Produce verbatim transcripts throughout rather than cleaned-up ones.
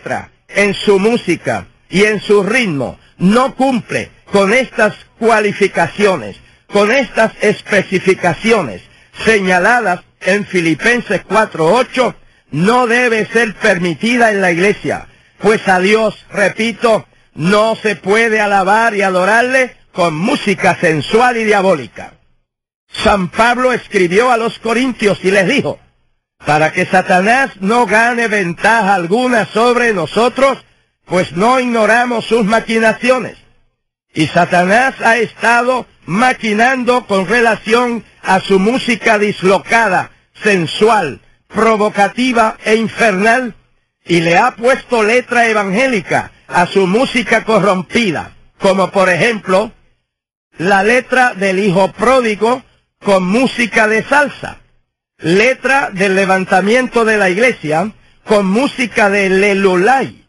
letra, en su música y en su ritmo no cumple con estas cualificaciones, con estas especificaciones señaladas en Filipenses cuatro ocho, no debe ser permitida en la iglesia, pues a Dios, repito, no se puede alabar y adorarle con música sensual y diabólica. San Pablo escribió a los corintios y les dijo: para que Satanás no gane ventaja alguna sobre nosotros, pues no ignoramos sus maquinaciones. Y Satanás ha estado maquinando con relación a su música dislocada, sensual, provocativa e infernal, y le ha puesto letra evangélica a su música corrompida, como por ejemplo la letra del hijo pródigo con música de salsa, letra del levantamiento de la iglesia con música de lelulay,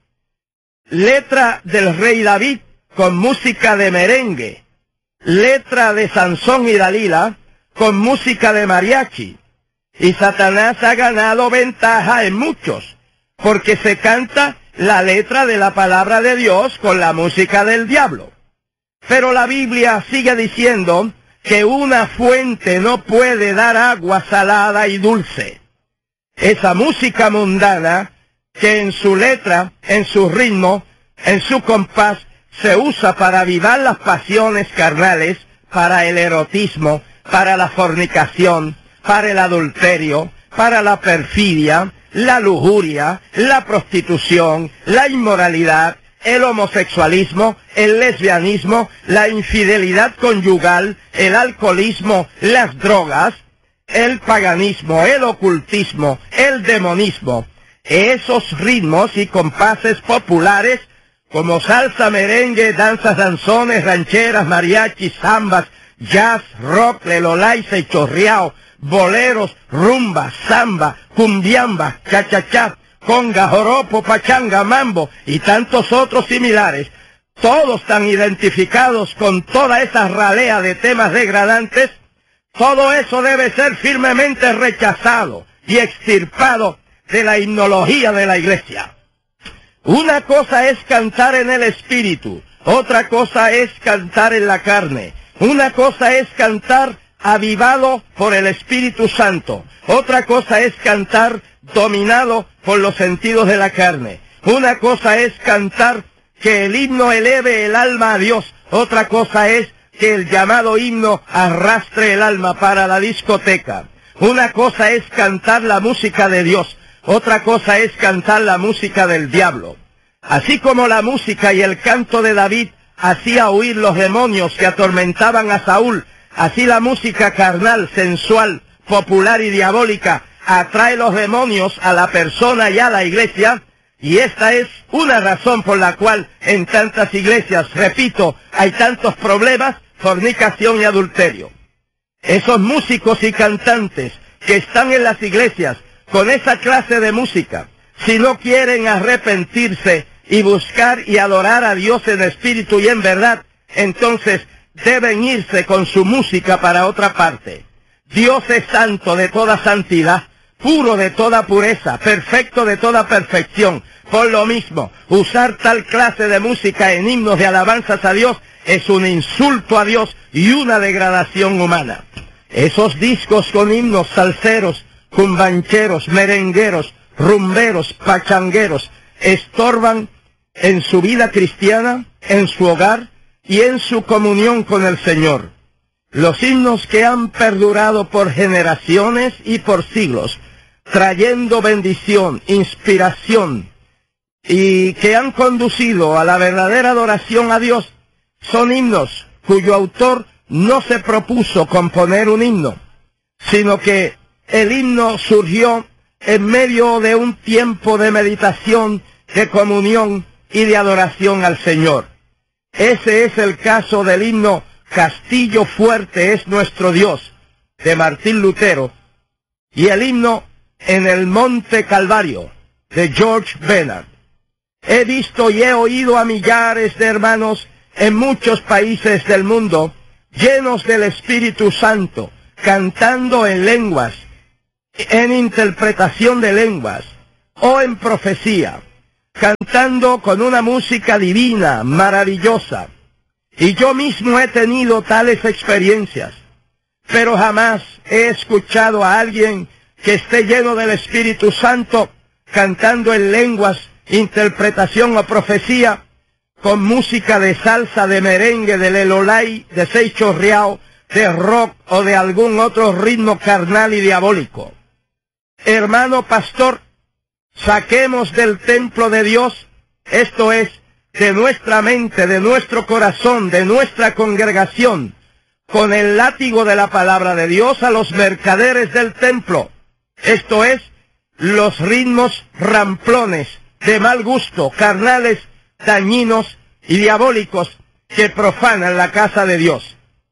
letra del rey David con música de merengue, letra de Sansón y Dalila con música de mariachi. Y Satanás ha ganado ventaja en muchos, porque se canta la letra de la palabra de Dios con la música del diablo. Pero la Biblia sigue diciendo que una fuente no puede dar agua salada y dulce. Esa música mundana que en su letra, en su ritmo, en su compás, se usa para avivar las pasiones carnales, para el erotismo, para la fornicación, para el adulterio, para la perfidia, la lujuria, la prostitución, la inmoralidad, el homosexualismo, el lesbianismo, la infidelidad conyugal, el alcoholismo, las drogas, el paganismo, el ocultismo, el demonismo. Esos ritmos y compases populares como salsa, merengue, danzas, danzones, rancheras, mariachis, zambas, jazz, rock, lelolay, sechorriao, boleros, rumba, samba, cumbiamba, chachachá, conga, joropo, pachanga, mambo y tantos otros similares, todos tan identificados con toda esa ralea de temas degradantes, todo eso debe ser firmemente rechazado y extirpado de la himnología de la iglesia. Una cosa es cantar en el espíritu, otra cosa es cantar en la carne. Una cosa es cantar avivado por el Espíritu Santo, otra cosa es cantar dominado por los sentidos de la carne. Una cosa es cantar que el himno eleve el alma a Dios, otra cosa es que el llamado himno arrastre el alma para la discoteca. Una cosa es cantar la música de Dios, otra cosa es cantar la música del diablo. Así como la música y el canto de David hacía huir los demonios que atormentaban a Saúl, así la música carnal, sensual, popular y diabólica atrae los demonios a la persona y a la iglesia, y esta es una razón por la cual en tantas iglesias, repito, hay tantos problemas, fornicación y adulterio. Esos músicos y cantantes que están en las iglesias con esa clase de música, si no quieren arrepentirse y buscar y adorar a Dios en espíritu y en verdad, entonces deben irse con su música para otra parte. Dios es santo de toda santidad, puro de toda pureza, perfecto de toda perfección. Por lo mismo, usar tal clase de música en himnos de alabanzas a Dios es un insulto a Dios y una degradación humana. Esos discos con himnos salseros, cumbancheros, merengueros, rumberos, pachangueros, estorban en su vida cristiana, en su hogar y en su comunión con el Señor. Los himnos que han perdurado por generaciones y por siglos, trayendo bendición, inspiración, y que han conducido a la verdadera adoración a Dios, son himnos cuyo autor no se propuso componer un himno, sino que el himno surgió en medio de un tiempo de meditación, de comunión y de adoración al Señor. Ese es el caso del himno Castillo fuerte es nuestro Dios, de Martín Lutero, y el himno En el Monte Calvario, de George Bennard. He visto y he oído a millares de hermanos en muchos países del mundo, llenos del Espíritu Santo, cantando en lenguas, en interpretación de lenguas, o en profecía, cantando con una música divina, maravillosa. Y yo mismo he tenido tales experiencias, pero jamás he escuchado a alguien que esté lleno del Espíritu Santo cantando en lenguas, interpretación o profecía, con música de salsa, de merengue, de lelolay, de seis chorreao, de rock o de algún otro ritmo carnal y diabólico. Hermano pastor, saquemos del templo de Dios, esto es, de nuestra mente, de nuestro corazón, de nuestra congregación, con el látigo de la palabra de Dios a los mercaderes del templo, esto es, los ritmos ramplones, de mal gusto, carnales, dañinos y diabólicos que profanan la casa de Dios.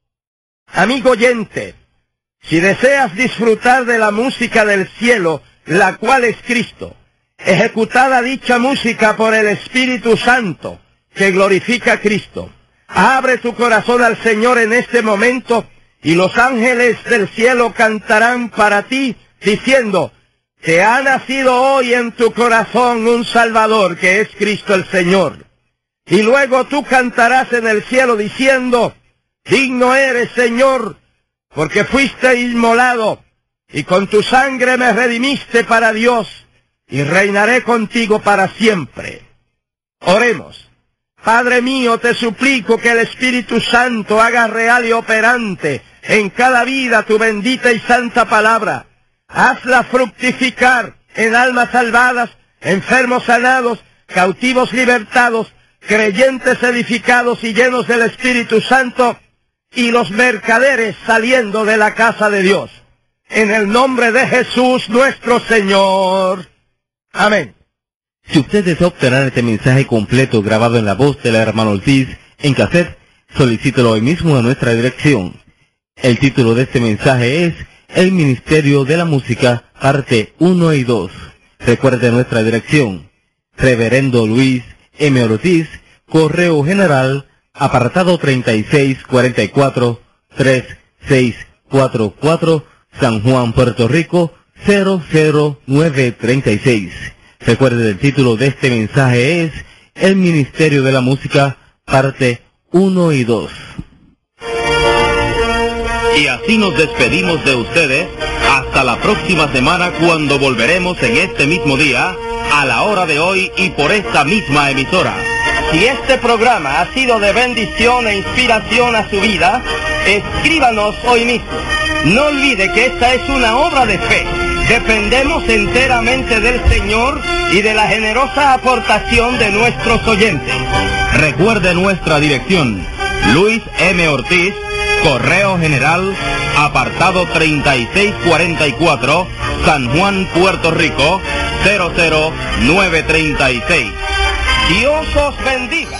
Amigo oyente, si deseas disfrutar de la música del cielo, la cual es Cristo, ejecutada dicha música por el Espíritu Santo, que glorifica a Cristo, abre tu corazón al Señor en este momento, y los ángeles del cielo cantarán para ti, diciendo, te ha nacido hoy en tu corazón un Salvador, que es Cristo el Señor. Y luego tú cantarás en el cielo diciendo, digno eres, Señor, porque fuiste inmolado, y con tu sangre me redimiste para Dios, y reinaré contigo para siempre. Oremos. Padre mío, te suplico que el Espíritu Santo haga real y operante en cada vida tu bendita y santa palabra. Hazla fructificar en almas salvadas, enfermos sanados, cautivos libertados, creyentes edificados y llenos del Espíritu Santo, y los mercaderes saliendo de la casa de Dios. En el nombre de Jesús nuestro Señor. Amén. Si usted desea obtener este mensaje completo grabado en la voz del hermano Ortiz en cassette, solicítelo hoy mismo a nuestra dirección. El título de este mensaje es El Ministerio de la Música, parte uno y dos. Recuerde nuestra dirección. Reverendo Luis M. Ortiz, Correo General, apartado treinta y seis cuarenta y cuatro, treinta y seis cuarenta y cuatro, San Juan, Puerto Rico, cero cero nueve treinta y seis. Recuerde, el título de este mensaje es El Ministerio de la Música, parte uno y dos. Y así nos despedimos de ustedes hasta la próxima semana, cuando volveremos en este mismo día, a la hora de hoy y por esta misma emisora. Si este programa ha sido de bendición e inspiración a su vida, escríbanos hoy mismo. No olvide que esta es una obra de fe. Dependemos enteramente del Señor y de la generosa aportación de nuestros oyentes. Recuerde nuestra dirección: Luis M. Ortiz, Correo General, apartado treinta y seis cuarenta y cuatro, San Juan, Puerto Rico, cero cero nueve treinta y seis. Dios os bendiga.